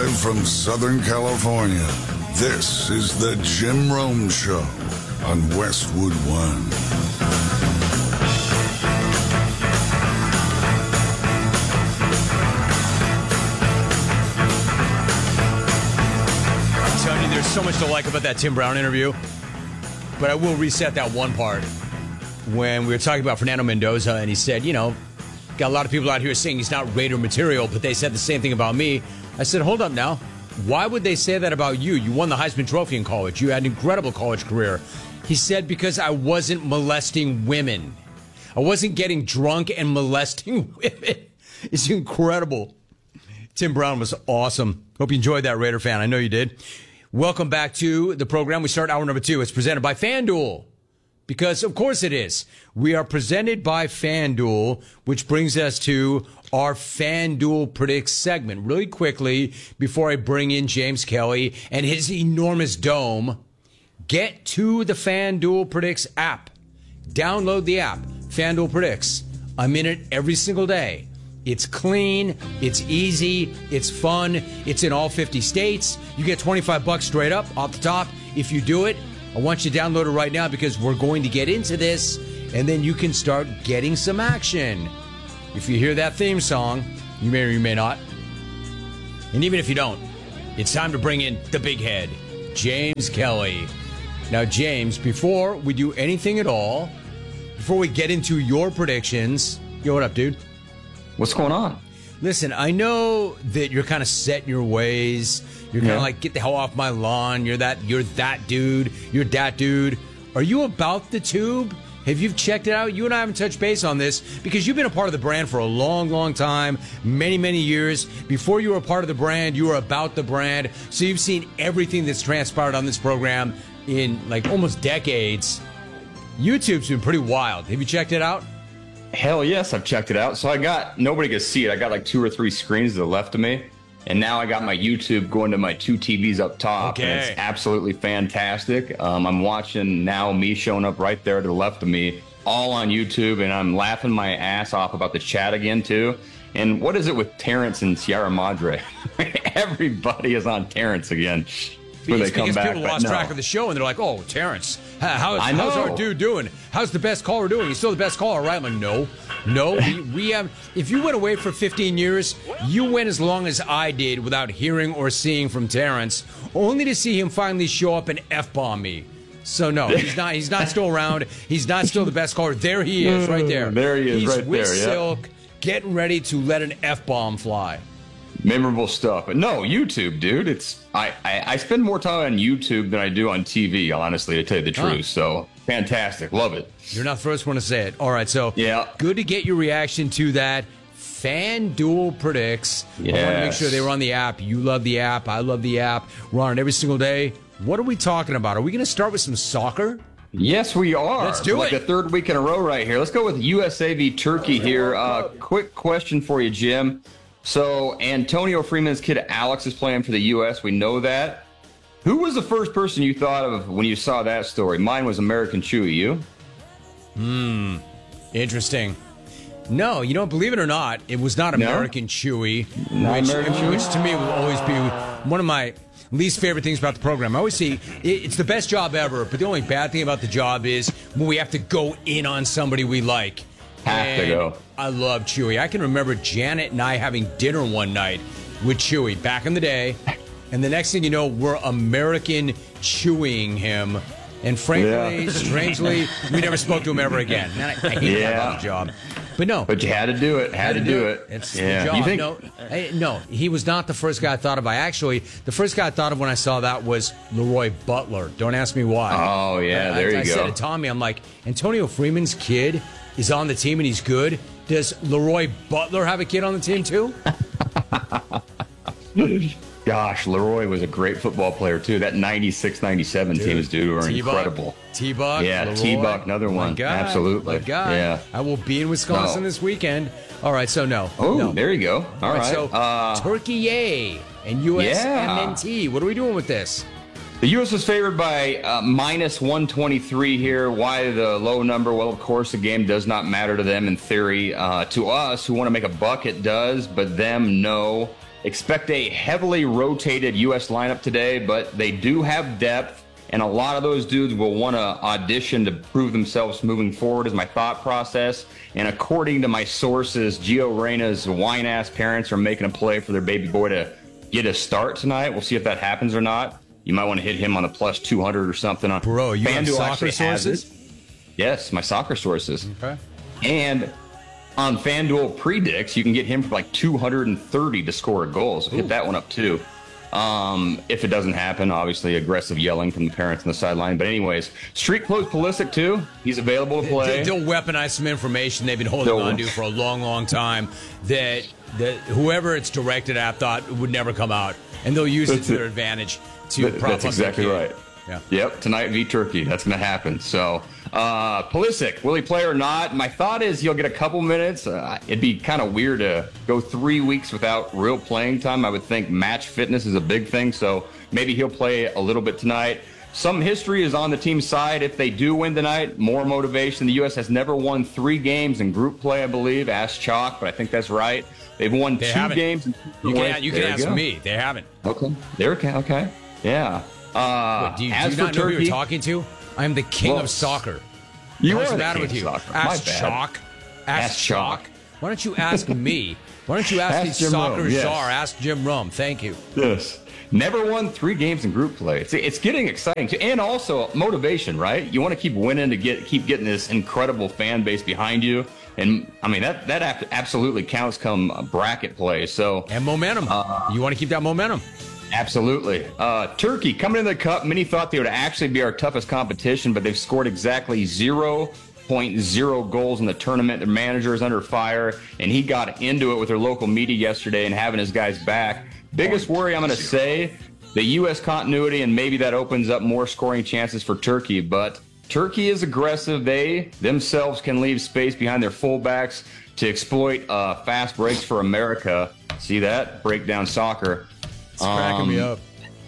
Live from Southern California, this is the Jim Rome Show on Westwood One. I'm telling you, there's so much to like about that Tim Brown interview, but I will reset that one part when we were talking about Fernando Mendoza, and he said, you know, got a lot of people out here saying he's not Raider material, but they said the same thing about me. I said, hold up now. Why would they say that about you? You won the Heisman Trophy in college. You had an incredible college career. He said, because I wasn't molesting women. I wasn't getting drunk and molesting women. It's incredible. Tim Brown was awesome. Hope you enjoyed that, Raider fan. I know you did. Welcome back to the program. We start hour number 2. It's presented by FanDuel. Because, of course, it is. We are presented by FanDuel, which brings us to our FanDuel Predicts segment. Really quickly, before I bring in James Kelly and his enormous dome, get to the FanDuel Predicts app. Download the app, FanDuel Predicts. I'm in it every single day. It's clean, it's easy, it's fun, it's in all 50 states. You get $25 straight up off the top if you do it. I want you to download it right now because we're going to get into this, and then you can start getting some action. If you hear that theme song, you may or you may not. And even if you don't, it's time to bring in the big head, James Kelly. Now, James, before we do anything at all, before we get into your predictions, yo, what up, dude? What's going on? Listen, I know that you're kind of set in your ways. You're kind of like, get the hell off my lawn. You're that dude. You're that dude. Are you about the tube? Have you checked it out? You and I haven't touched base on this because you've been a part of the brand for a long, long time, many, many years. Before you were a part of the brand, you were about the brand. So you've seen everything that's transpired on this program in like almost decades. YouTube's been pretty wild. Have you checked it out? Hell yes, I've checked it out. So nobody can see it. I got like 2 or 3 screens to the left of me. And now I got my YouTube going to my 2 TVs up top. Okay. And it's absolutely fantastic. I'm watching now me showing up right there to the left of me, all on YouTube. And I'm laughing my ass off about the chat again, too. And what is it with Terrence and Sierra Madre? Everybody is on Terrence again. Because people lost track of the show, and they're like, oh, Terrence, how's our dude doing? How's the best caller doing? He's still the best caller, right? I'm like, no. We have. If you went away for 15 years, you went as long as I did without hearing or seeing from Terrence, only to see him finally show up and F-bomb me. So, no, he's not still around. He's not still the best caller. There he is, right there. There he is, he's right there, with Silk, getting ready to let an F-bomb fly. Memorable stuff. But no, YouTube, dude. I spend more time on YouTube than I do on TV, honestly, to tell you the truth. So fantastic. Love it. You're not the first one to say it. All right, so good to get your reaction to that. FanDuel Predicts. Yes. I want to make sure they were on the app. You love the app. I love the app. We're on it every single day. What are we talking about? Are we going to start with some soccer? Yes, we are. Let's do it. Like the 3rd week in a row right here. Let's go with USA v Turkey here. Quick question for you, Jim. So Antonio Freeman's kid Alex is playing for the U.S. We know that. Who was the first person you thought of when you saw that story? Mine was American Chewy. You? Interesting. No, you don't believe it or not, it was not American Chewy, which to me will always be one of my least favorite things about the program. I always see it's the best job ever, but the only bad thing about the job is when we have to go in on somebody we like. Have to go. I love Chewy. I can remember Janet and I having dinner one night with Chewy back in the day, and the next thing you know, we're American Chewing him. And frankly, strangely, we never spoke to him ever again. Man, I hate that about the job. But no. But you had to do it. Had to do it. It's the job. You think... No, he was not the first guy I thought of. The first guy I thought of when I saw that was Leroy Butler. Don't ask me why. Oh, yeah, there you go. I said to Tommy, I'm like, Antonio Freeman's kid is on the team and he's good. Does Leroy Butler have a kid on the team too? Gosh, Leroy was a great football player too. That 96-97 teams, dude, were incredible. T-Buck, yeah, Leroy. T-Buck, another one. Absolutely. My God. Yeah. I will be in Wisconsin this weekend. All right, so no. Oh, no. There you go. All right. So Turkey and USMNT. What are we doing with this? The U.S. is favored by minus 123 here. Why the low number? Well, of course, the game does not matter to them in theory. To us, who want to make a buck, it does, but them, no. Expect a heavily rotated U.S. lineup today, but they do have depth, and a lot of those dudes will want to audition to prove themselves moving forward is my thought process. And according to my sources, Gio Reyna's whine-ass parents are making a play for their baby boy to get a start tonight. We'll see if that happens or not. You might want to hit him on the plus 200 or something. Bro, you have FanDuel soccer sources? Yes, my soccer sources. Okay. And on FanDuel predicts, you can get him for like 230 to score a goal. So hit that one up too. If it doesn't happen, obviously aggressive yelling from the parents on the sideline. But anyways, street clothes Pulisic too. He's available to play. They'll weaponize some information they've been holding on to for a long, long time that whoever it's directed at thought would never come out. And they'll use it to their advantage to prop That's up exactly their right. kid. Yeah. Yep, tonight v Turkey. That's going to happen. So, Pulisic, will he play or not? My thought is he'll get a couple minutes. It'd be kind of weird to go 3 weeks without real playing time. I would think match fitness is a big thing, so maybe he'll play a little bit tonight. Some history is on the team's side. If they do win tonight, more motivation. The U.S. has never won 3 games in group play, I believe. Ask Chalk, but I think that's right. They've won 2 games. You can ask me. They haven't. Okay. Okay. Yeah. Wait, do you not know who you're talking to? I'm the king of soccer. What's the matter with you? Ask Chalk. Ask Chalk. Why don't you ask me? Why don't you ask the soccer czar? Ask Jim Rome. Thank you. Yes. Never won 3 games in group play. It's getting exciting too. And also motivation, right? You want to keep winning to keep getting this incredible fan base behind you. And I mean that absolutely counts come bracket play. So and momentum. You want to keep that momentum. Absolutely. Turkey coming into the cup. Many thought they would actually be our toughest competition, but they've scored exactly 0.0 goals in the tournament. Their manager is under fire, and he got into it with their local media yesterday and having his guys back. Biggest worry, I'm going to say, the U.S. continuity, and maybe that opens up more scoring chances for Turkey. But Turkey is aggressive. They themselves can leave space behind their fullbacks to exploit fast breaks for America. See that? Breakdown soccer. It's cracking me up.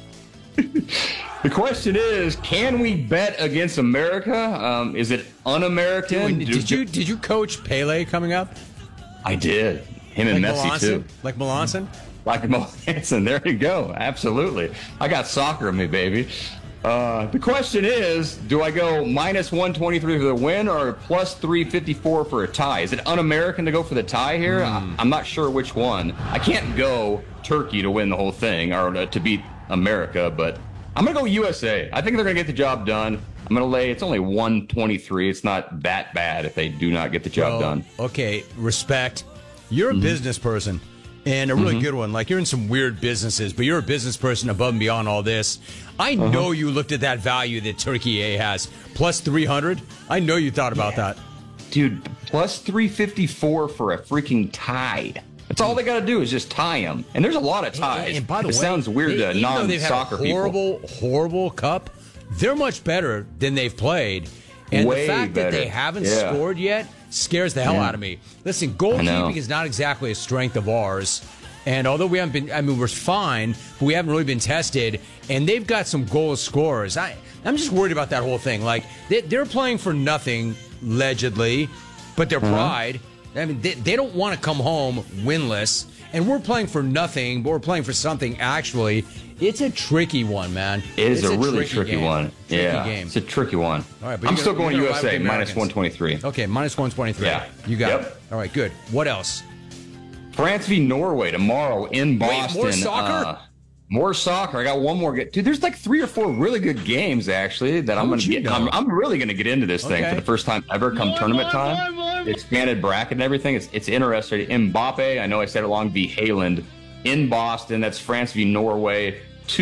The question is, can we bet against America? Is it un-American? Did you coach Pele coming up? I did. Him and like Messi, Melanson? too. Like Melanson? Like Melanson. There you go. Absolutely. I got soccer in me, baby. The question is, do I go minus 123 for the win or plus 354 for a tie? Is it un-American to go for the tie here? I'm not sure which one. I can't go Turkey to win the whole thing or to beat America, but I'm going to go USA. I think they're going to get the job done. I'm going to lay, it's only 123. It's not that bad if they do not get the job done. Okay, respect. You're a business person. And a really good one. Like, you're in some weird businesses, but you're a business person above and beyond all this. I know you looked at that value that Turkey A has. Plus 300. I know you thought about that. Dude, plus 354 for a freaking tie. That's all they got to do is just tie them. And there's a lot of ties. And by the way, it sounds weird to non-soccer people. Horrible cup. They're much better than they've played. And Way the fact better. that they haven't scored yet scares the hell out of me. Listen, goalkeeping is not exactly a strength of ours. And although we haven't been, I mean, we're fine, but we haven't really been tested. And they've got some goal scorers. I'm just worried about that whole thing. Like, they're playing for nothing, allegedly, but their pride. I mean, they don't want to come home winless. And we're playing for nothing, but we're playing for something, actually. It's a tricky one, man. It's a really tricky one. Game. It's a tricky one. All right, but I'm still going USA, minus 123. Okay, minus 123. Yeah. You got it. All right, good. What else? France v. Norway tomorrow in Boston. Wait, more soccer? More soccer. I got one more. Dude, there's like 3 or 4 really good games, actually, that I'm going to get. I'm really going to get into this thing for the first time ever come tournament time. The expanded bracket and everything. It's interesting. Mbappe, I know I said it wrong, v. Haaland in Boston. That's France v. Norway.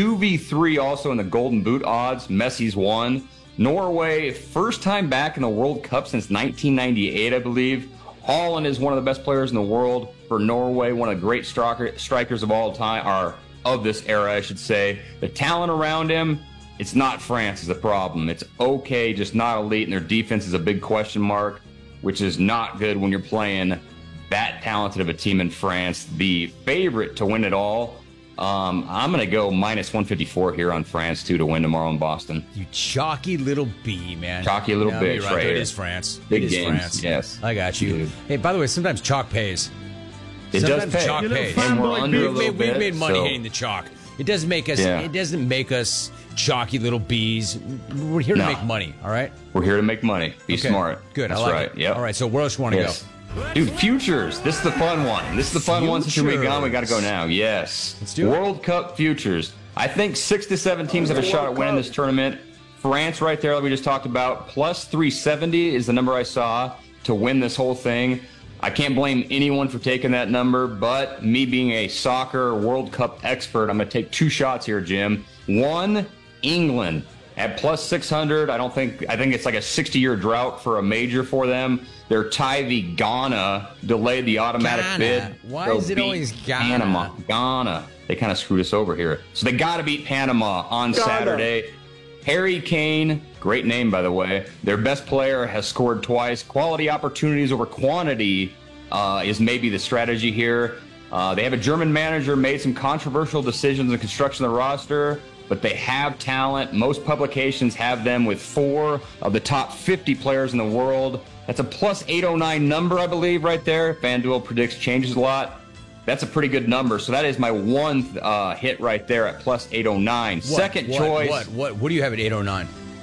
2v3 also in the Golden Boot odds. Messi's won. Norway, first time back in the World Cup since 1998, I believe. Haaland is one of the best players in the world for Norway, one of the great strikers of all time, or of this era, I should say. The talent around him, it's not France is the problem. It's okay, just not elite, and their defense is a big question mark, which is not good when you're playing that talented of a team in France. The favorite to win it all, I'm going to go minus 154 here on France, too, to win tomorrow in Boston. You chalky little bee, man. Chalky little bitch, you're right It here. is France. Big it is games, France. yes. I got you. Dude. Hey, by the way, sometimes chalk pays. It Sometimes does pay. chalk pays. And we're under a little bit. We've made money so- hitting the chalk. It doesn't make us. Yeah. It doesn't make us chalky little bees. We're here to No. make money. All right. We're here to make money. Be Okay. smart. Good. That's I like right. it. Yep. All right. So where else you want to Yes. Dude, futures. This is the fun one. This is the fun one since you're gone. We got to go now. Yes. Let's do it. World Cup futures. I think 6 to 7 teams have a shot at winning this tournament. France right there, like we just talked about, plus 370 is the number I saw to win this whole thing. I can't blame anyone for taking that number, but me being a soccer World Cup expert, I'm going to take 2 shots here, Jim. One, England at plus 600. I think it's like a 60-year drought for a major for them. Their tie v Ghana delayed the automatic Ghana. bid. Why They'll is it beat always Ghana? Panama. Ghana. They kind of screwed us over here. So they got to beat Panama on Saturday. Harry Kane, great name, by the way. Their best player has scored twice. Quality opportunities over quantity is maybe the strategy here. They have a German manager, made some controversial decisions in the construction of the roster, but they have talent. Most publications have them with 4 of the top 50 players in the world. That's a plus 809 number, I believe, right there. FanDuel predicts changes a lot. That's a pretty good number. So that is my one hit right there at plus 809. Second choice. What do you have at 809?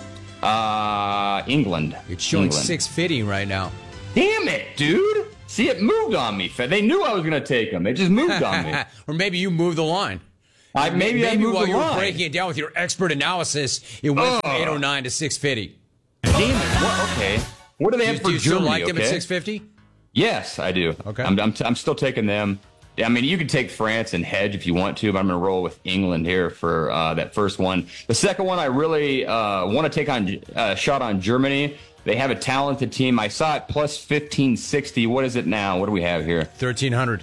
England. It's showing England. 650 right now. Damn it, dude. See, it moved on me. They knew I was going to take them. It just moved on me. Or maybe you moved the line. Maybe I moved while the you were line. breaking it down with your expert analysis, it went from 809 to 650. Damn it. What? Okay. What do they have for Do you still Germany? like them at okay? 650? Yes, I do. Okay. I'm still taking them. I mean, you could take France and hedge if you want to, but I'm going to roll with England here for that first one. The second one, I really want to take on a shot on Germany. They have a talented team. I saw it plus 1560. What is it now? What do we have here? 1300.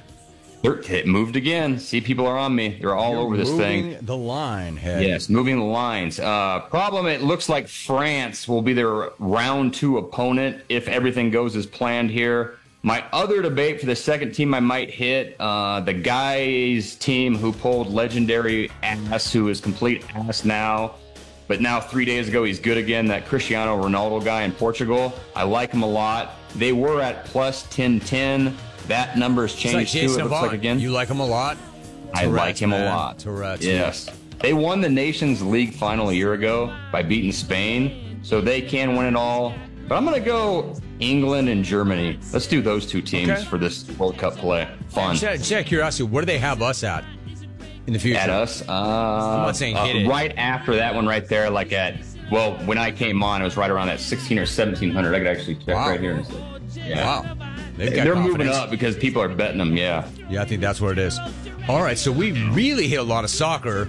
It moved again. See, people are on me. They're all over this thing. Moving the line, head. Yes, moving the lines. Problem, it looks like France will be their round 2 opponent if everything goes as planned here. My other debate for the second team I might hit, the guy's team who pulled legendary ass, who is complete ass now, but now 3 days ago he's good again, that Cristiano Ronaldo guy in Portugal. I like him a lot. They were at plus 1010. That number's It's like changed too, Jason it looks Vaughn. like again. You like him a lot? I like him man. a lot. Tourette's. Yes. They won the Nations League final a year ago by beating Spain, so they can win it all. But I'm going to go England and Germany. Let's do those 2 teams Okay. for this World Cup play. Fun. Just out of curiosity, where do they have us at in the future? At us. I'm not saying hit it. Right after that one right there, like well, when I came on, it was right around that 16 or 1700. I could actually check Wow. right here. And say, yeah. Wow. They've got They're moving confidence. up because people are betting them, yeah. Yeah, I think that's what it is. All right, so we really hit a lot of soccer,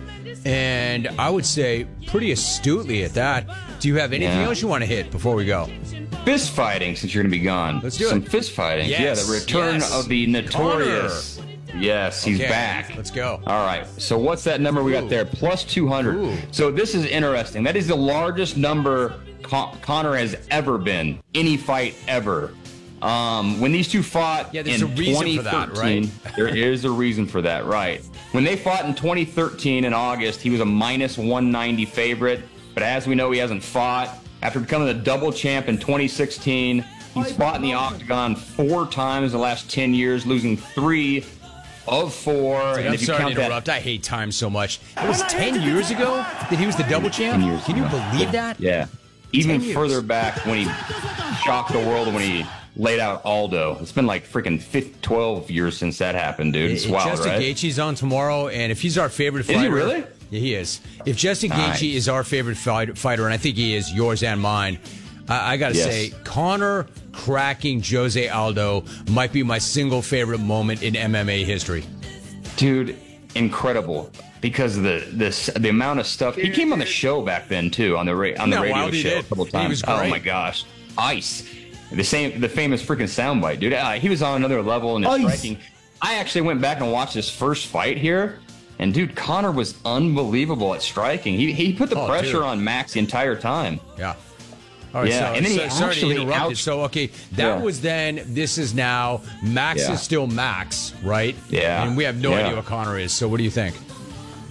and I would say pretty astutely at that. Do you have anything Yeah. else you want to hit before we go? Fist fighting, since you're going to be gone. Let's do it. Some fist fighting. Yes, Yeah, the return yes. of the notorious. Yes, he's Okay, back. let's go. All right. So what's that number we Ooh. got there? Plus 200. Ooh. So this is interesting. That is the largest number Conor has ever been. Any fight ever. When these two fought Yeah, there's in a reason for that, 2013, there is a reason for that, right? When they fought in 2013 in August, he was a minus 190 favorite. But as we know, he hasn't fought. After becoming the double champ in 2016, he's fought in the octagon 4 times in the last 10 years, losing 3 of 4. Dude, and I'm if you sorry to count that, interrupt. I hate time so much. It was 10 years ago that he was the double champ? 10 years Can you ago. believe that? Yeah. Even 10 years. further back when he shocked the world when he laid out Aldo. It's been like freaking 12 years since that happened, dude. It's wild, Justin right? Gaethje's on tomorrow, and if he's our favorite fighter... Is he really? Yeah, he is. If Justin Nice. Gaethje is our favorite fighter, and I think he is, yours and mine, I got to Yes. say, Conor cracking Jose Aldo might be my single favorite moment in MMA history. Dude, incredible. Because of the amount of stuff. He came on the show back then, too, on the Yeah, radio Wildy show did. a couple He times. was Oh, great. my gosh. Ice. The famous freaking soundbite, dude. He was on another level in his Ice. striking. I actually went back and watched his first fight here. And, dude, Conor was unbelievable at striking. He put the pressure dude. on Max the entire time. Yeah. All right, Yeah, and then he sorry to actually interrupt you. So, okay, that Yeah. was then. This is now. Max Yeah. is still Max, right? Yeah. And we have no Yeah. idea what Conor is. So, what do you think?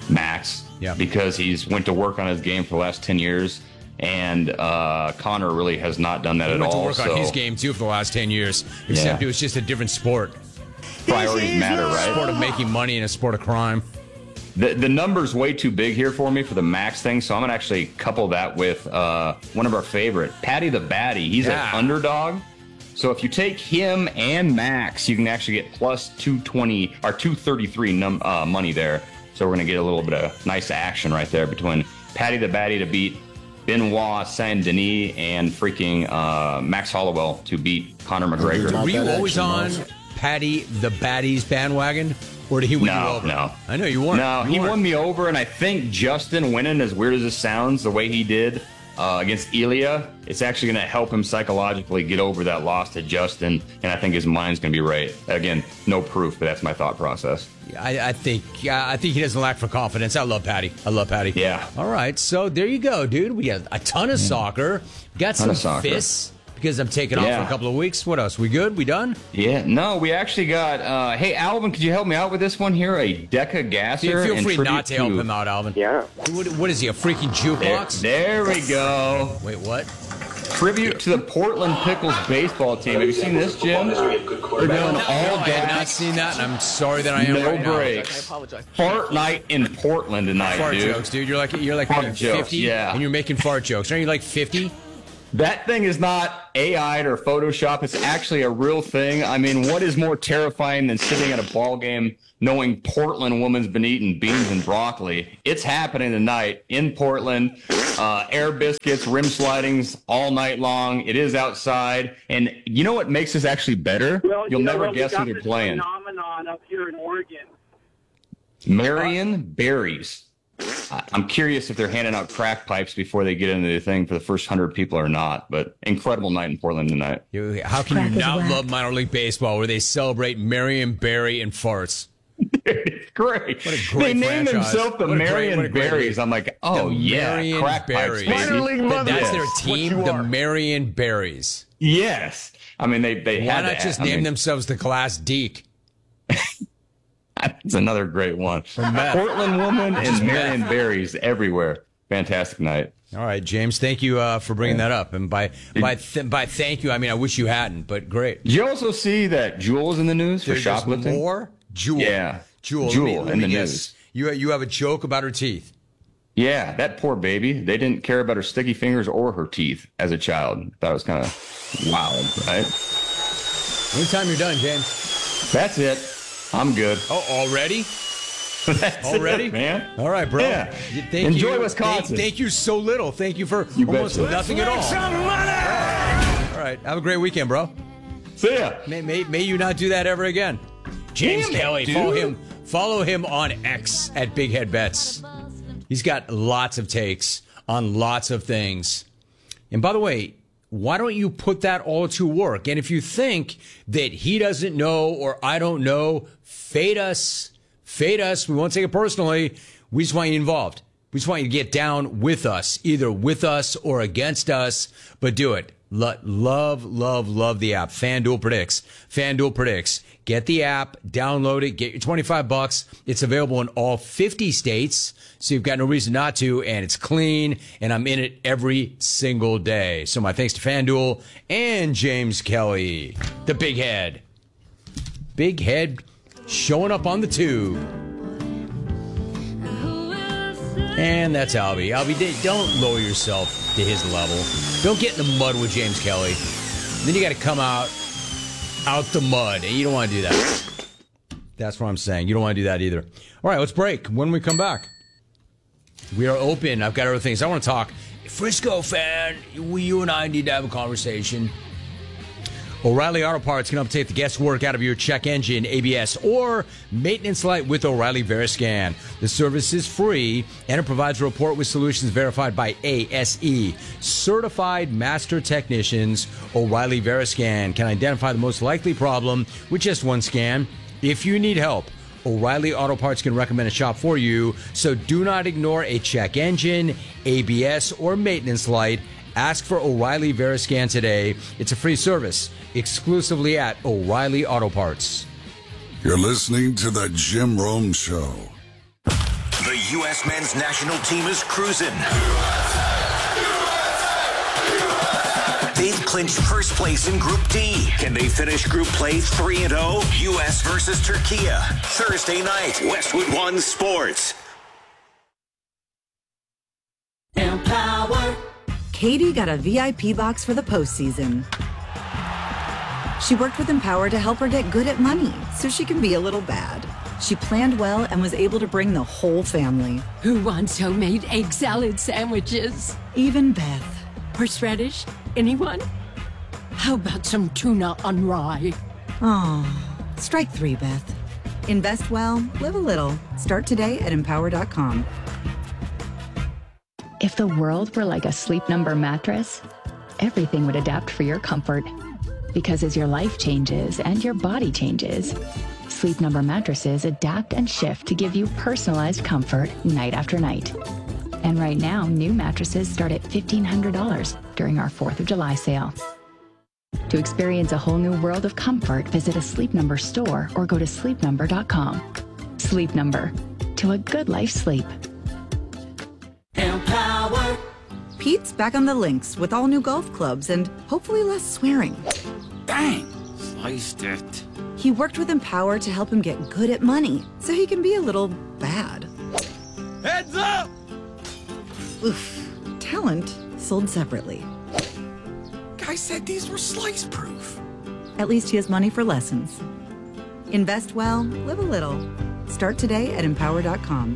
Max, because he's went to work on his game for the last 10 years. And Connor really has not done that at all. He went to work on his game, too, for the last 10 years, except it was just a different sport. Priorities matter, right? A sport of making money and a sport of crime. The number's way too big here for me for the Max thing, so I'm going to actually couple that with one of our favorite, Paddy the Baddy. He's an underdog. So if you take him and Max, you can actually get plus 220 or 233 money there. So we're going to get a little bit of nice action right there between Paddy the Baddy to beat Benoit Saint Denis and freaking Max Holloway to beat Conor McGregor. Were you always on Paddy the Baddy's bandwagon? Or did he win you over? No. I know you weren't. No, he won me over, and I think Justin winning, as weird as it sounds, the way he did against Ilya, it's actually going to help him psychologically get over that loss to Justin, and I think his mind's going to be right. Again, no proof, but that's my thought process. I think he doesn't lack for confidence. I love Paddy. Yeah. All right, so there you go, dude. We got a ton of soccer. Got some fists. Because I'm taking off for a couple of weeks. What else? We good? We done? Yeah. No, we actually got... hey, Alvin, could you help me out with this one here? A Deca Gasser. Feel free not to help him out, Alvin. Yeah. What is he, a freaking jukebox? There we go. Wait, what? Tribute to the Portland Pickles baseball team. Have you seen this, Jim? They're doing all I have not seen that, and I'm sorry that I am no right breaks. I apologize. Fart night in Portland tonight, fart dude. Jokes, dude. You're like fart 50, jokes, and you're making fart jokes. Aren't you like 50? That thing is not AI'd or Photoshop. It's actually a real thing. I mean, what is more terrifying than sitting at a ball game knowing Portland woman's been eating beans and broccoli? It's happening tonight in Portland. Air biscuits, rim slidings all night long. It is outside. And you know what makes this actually better? Well, You'll never guess who they're playing. Phenomenon up here in Oregon. Marion Berries. I'm curious if they're handing out crack pipes before they get into the thing for the first 100 people or not, but incredible night in Portland tonight. How can you not love minor league baseball where they celebrate Marion Barry and farts? It's great. What a great they named franchise. themselves the Marion Berries. I'm like, oh, Marion crack Berries. pipes, baby. That's their team, the Marion Berries. Yes. I mean, they Why had not just name themselves the Glass Deke? That's another great one. Portland woman and Marion Berries everywhere. Fantastic night. All right, James, thank you for bringing that up. And by thank you, I mean I wish you hadn't, but great. Did you also see that Jewel's in the news for shoplifting? More? Jewel. Yeah. Jewel in the news. You have a joke about her teeth. Yeah, that poor baby. They didn't care about her sticky fingers or her teeth as a child. That was kind of wild, right? Anytime you're done, James. That's it. I'm good. Oh, already? That's already? it, man. All right, bro. Yeah. Enjoy Wisconsin. Thank you so little. Thank you for almost nothing at all. All right. Have a great weekend, bro. See ya. May you not do that ever again. James Kelly. Follow him on X at Big Head Bets. He's got lots of takes on lots of things. And by the way, why don't you put that all to work? And if you think that he doesn't know or I don't know, fade us. Fade us. We won't take it personally. We just want you involved. We just want you to get down with us, either with us or against us, but do it. Love the app. FanDuel Predicts. Get the app, download it, get your $25. It's available in all 50 states, so you've got no reason not to, and it's clean, and I'm in it every single day. So my thanks to FanDuel and James Kelly, the Big Head. Big Head showing up on the tube. And that's Albie. Albie, don't lower yourself to his level. Don't get in the mud with James Kelly. Then you got to come out the mud, and you don't want to do that. That's what I'm saying. You don't want to do that either. All right, let's break. When we come back, we are open. I've got other things I want to talk. Frisco fan, you and I need to have a conversation. O'Reilly Auto Parts can update the guesswork out of your check engine, ABS, or maintenance light with O'Reilly Veriscan. The service is free, and it provides a report with solutions verified by ASE. Certified master technicians, O'Reilly Veriscan can identify the most likely problem with just one scan. If you need help, O'Reilly Auto Parts can recommend a shop for you, so do not ignore a check engine, ABS, or maintenance light. Ask for O'Reilly Veriscan today. It's a free service exclusively at O'Reilly Auto Parts. You're listening to The Jim Rome Show. The U.S. men's national team is cruising. They've clinched first place in Group D. Can they finish Group Play 3-0? U.S. versus Turkey. Thursday night, Westwood One Sports. Empower. Katie got a VIP box for the postseason. She worked with Empower to help her get good at money so she can be a little bad. She planned well and was able to bring the whole family. Who wants homemade egg salad sandwiches? Even Beth. Horseradish? Anyone? How about some tuna on rye? Oh, strike 3, Beth. Invest well, live a little. Start today at Empower.com. If the world were like a Sleep Number mattress, everything would adapt for your comfort. Because as your life changes and your body changes, Sleep Number mattresses adapt and shift to give you personalized comfort night after night. And right now, new mattresses start at $1,500 during our 4th of July sale. To experience a whole new world of comfort, visit a Sleep Number store or go to sleepnumber.com. Sleep Number. To a good life sleep. Empower. Pete's back on the links with all new golf clubs and hopefully less swearing. Dang, sliced it. He worked with Empower to help him get good at money so he can be a little bad. Heads up! Oof. Talent sold separately. Guy said these were slice proof. At least he has money for lessons. Invest well, live a little. Start today at Empower.com.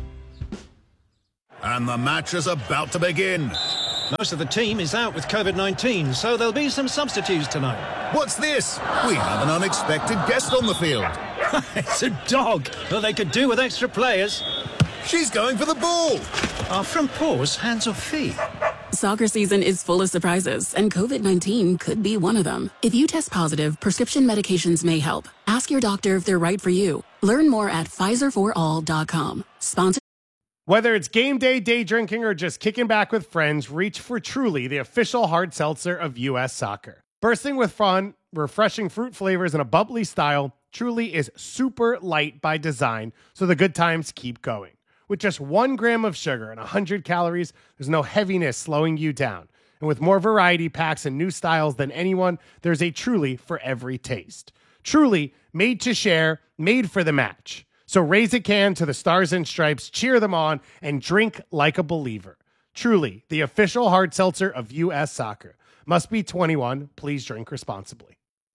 And the match is about to begin. Most of the team is out with COVID-19, so there'll be some substitutes tonight. What's this? We have an unexpected guest on the field. It's a dog, but they could do with extra players. She's going for the ball. Are front paws hands or feet? Soccer season is full of surprises, and COVID-19 could be one of them. If you test positive, prescription medications may help. Ask your doctor if they're right for you. Learn more at PfizerForAll.com. Sponsored. Whether it's game day, day drinking, or just kicking back with friends, reach for Truly, the official hard seltzer of U.S. Soccer. Bursting with fun, refreshing fruit flavors, and a bubbly style, Truly is super light by design, so the good times keep going. With just 1 gram of sugar and 100 calories, there's no heaviness slowing you down. And with more variety packs and new styles than anyone, there's a Truly for every taste. Truly, made to share, made for the match. So raise a can to the Stars and Stripes, cheer them on, and drink like a believer. Truly, the official hard seltzer of U.S. Soccer. Must be 21. Please drink responsibly.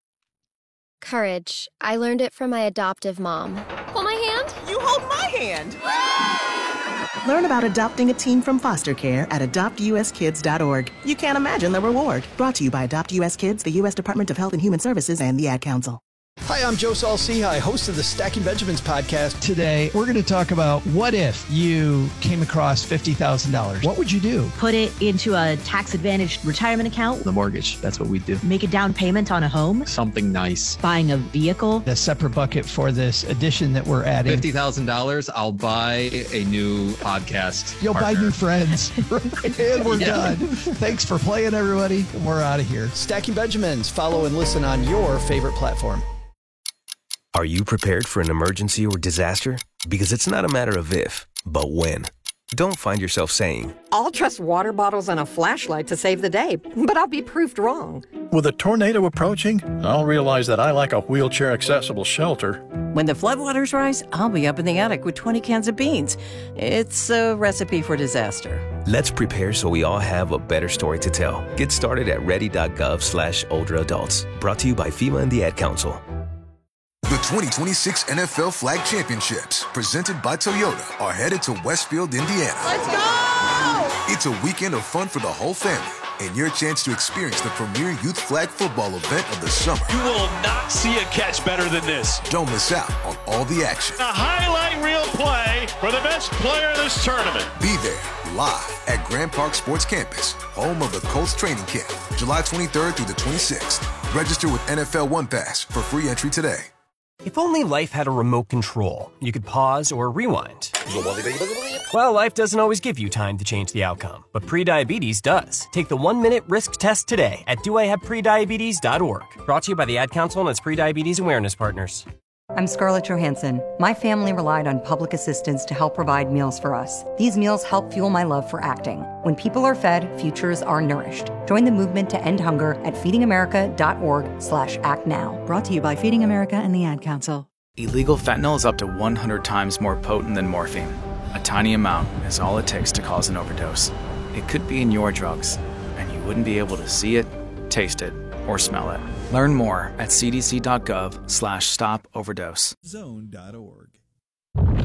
Courage. I learned it from my adoptive mom. Hold my hand. You hold my hand. Learn about adopting a teen from foster care at adoptuskids.org. You can't imagine the reward. Brought to you by Adopt U.S. Kids, the U.S. Department of Health and Human Services, and the Ad Council. Hi, I'm Joe Saul-Sehy, host of the Stacking Benjamins podcast. Today, we're going to talk about what if you came across $50,000? What would you do? Put it into a tax-advantaged retirement account. The mortgage, that's what we do. Make a down payment on a home. Something nice. Buying a vehicle. A separate bucket for this addition that we're adding. $50,000, I'll buy a new podcast You'll partner. buy new friends. And we're done. Thanks for playing, everybody. We're out of here. Stacking Benjamins. Follow and listen on your favorite platform. Are you prepared for an emergency or disaster? Because it's not a matter of if, but when. Don't find yourself saying, I'll trust water bottles and a flashlight to save the day, but I'll be proved wrong. With a tornado approaching, I'll realize that I like a wheelchair-accessible shelter. When the floodwaters rise, I'll be up in the attic with 20 cans of beans. It's a recipe for disaster. let's prepare so we all have a better story to tell. Get started at ready.gov/older adults. Brought to you by FEMA and the Ad Council. The 2026 NFL Flag Championships, presented by Toyota, are headed to Westfield, Indiana. Let's go! It's a weekend of fun for the whole family and your chance to experience the premier youth flag football event of the summer. You will not see a catch better than this. Don't miss out on all the action. A highlight reel play for the best player of this tournament. Be there live at Grand Park Sports Campus, home of the Colts training camp, July 23rd through the 26th. Register with NFL One Pass for free entry today. If only life had a remote control, you could pause or rewind. Well, life doesn't always give you time to change the outcome, but prediabetes does. Take the 1-minute risk test today at doihaveprediabetes.org. Brought to you by the Ad Council and its prediabetes awareness partners. I'm Scarlett Johansson. My family relied on public assistance to help provide meals for us. These meals help fuel my love for acting. When people are fed, futures are nourished. Join the movement to end hunger at feedingamerica.org/actnow. Brought to you by Feeding America and the Ad Council. Illegal fentanyl is up to 100 times more potent than morphine. A tiny amount is all it takes to cause an overdose. It could be in your drugs, and you wouldn't be able to see it, taste it, or smell it. Learn more at cdc.gov/stop overdose. Zone.org.